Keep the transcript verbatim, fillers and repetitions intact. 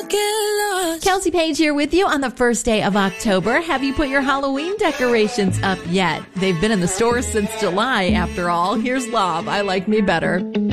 don't get lost. Kelsey Page here with you on the first day of October. Have you put your Halloween decorations up yet? They've been in the stores since July, after all. Here's Lob, I Like Me Better.